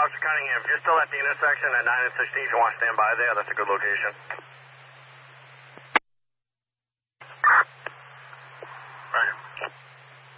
Officer Cunningham, if you're still at the intersection at 9 and 16, you want to stand by there, that's a good location.